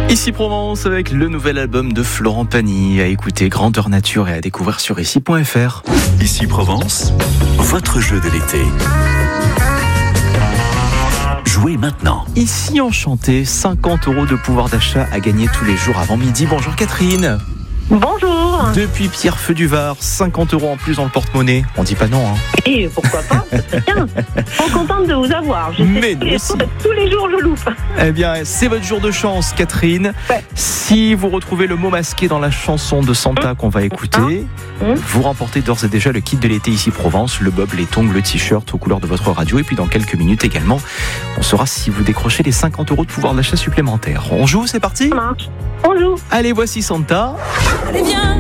Ici Provence avec le nouvel album de Florent Pagny à écouter Grandeur Nature et à découvrir sur ici.fr. Ici Provence, votre jeu de l'été. Jouez maintenant. Ici Enchanté, 50 € de pouvoir d'achat à gagner tous les jours avant midi. Bonjour Catherine. Bonjour. Depuis Pierrefeu du Var, 50 € en plus dans le porte-monnaie. On dit pas non, hein. Et pourquoi pas, ça serait bien. Trop contente de vous avoir. Mais nous aussi. Tous les jours, je loupe. Eh bien, c'est votre jour de chance, Catherine. Ouais. Si vous retrouvez le mot masqué dans la chanson de Santa qu'on va écouter, vous remportez d'ores et déjà le kit de l'été ici Provence, le bob, les tongs, le t-shirt aux couleurs de votre radio. Et puis dans quelques minutes également, on saura si vous décrochez les 50 € de pouvoir d'achat supplémentaire. On joue, c'est parti ? Ça marche. On joue. Allez, voici Santa. Allez, viens.